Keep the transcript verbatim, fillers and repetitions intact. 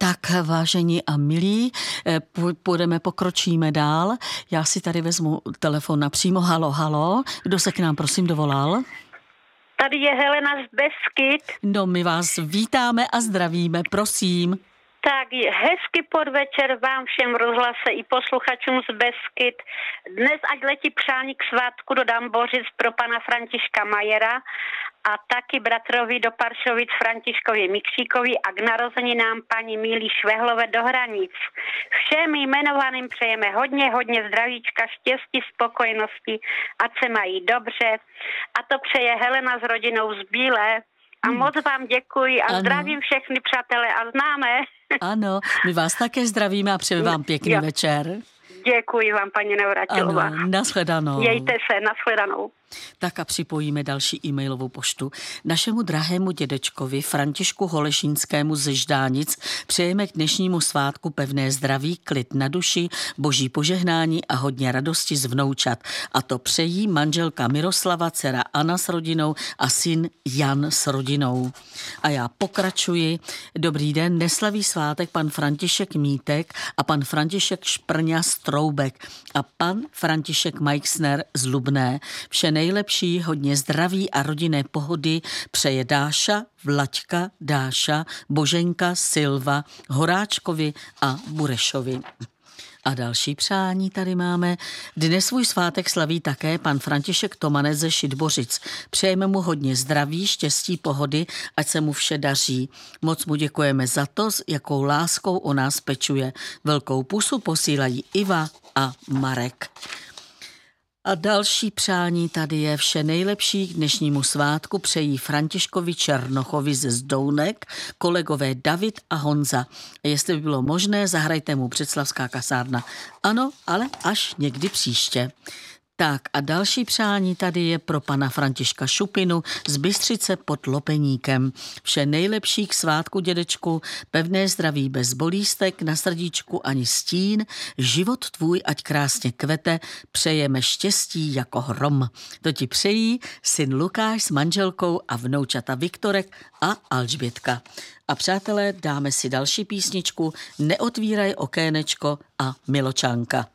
Tak, vážení a milí, půjdeme, pokročíme dál. Já si tady vezmu telefon napřímo. Halo, halo. Kdo se k nám, prosím, dovolal? Tady je Helena z Beskyt. No, my vás vítáme a zdravíme, prosím. Tak hezky podvečer vám všem rozhlase i posluchačům z Beskyt. Dnes ať letí přání k svátku do Dambořic pro pana Františka Majera a taky bratrovi do Paršovic Františkovi Mikšíkovi a k narozeninám paní Míly Švehlové do Hranic. Všem jmenovaným přejeme hodně, hodně zdravíčka, štěstí, spokojenosti, ať se mají dobře. A to přeje Helena s rodinou z Bílé. A moc vám děkuji a ano. Zdravím všechny přátelé a známé. Ano, my vás také zdravíme a přejeme vám pěkný jo. večer. Děkuji vám, paní Navrátilová. Ano, nashledanou. Mějte se, nashledanou. Tak a připojíme další e-mailovou poštu. Našemu drahému dědečkovi Františku Holešínskému ze Ždánic přejeme k dnešnímu svátku pevné zdraví, klid na duši, boží požehnání a hodně radosti z vnoučat. A to přejí manželka Miroslava, dcera Anna s rodinou a syn Jan s rodinou. A já pokračuji. Dobrý den, neslaví svátek pan František Mítek a pan František Šprňa z Troubek a pan František Majksner z Lubné. Vše nejlepší, hodně zdraví a rodinné pohody přeje Dáša, Vlaďka, Dáša, Boženka, Silva, Horáčkovi a Burešovi. A další přání tady máme. Dnes svůj svátek slaví také pan František Tomanec ze Šitbořic. Přejeme mu hodně zdraví, štěstí, pohody, ať se mu vše daří. Moc mu děkujeme za to, s jakou láskou o nás pečuje. Velkou pusu posílají Iva a Marek. A další přání tady je vše nejlepší k dnešnímu svátku přejí Františkovi Černochovi ze Zdounek, kolegové David a Honza. A jestli by bylo možné, zahrajte mu Břeclavská kasárna. Ano, ale až někdy příště. Tak a další přání tady je pro pana Františka Šupinu z Bystřice pod Lopeníkem. Vše nejlepší k svátku dědečku, pevné zdraví bez bolístek, na srdíčku ani stín, život tvůj ať krásně kvete, přejeme štěstí jako hrom. To ti přejí syn Lukáš s manželkou a vnoučata Viktorek a Alžbětka. A přátelé, dáme si další písničku Neotvíraj okénečko a Miločánka.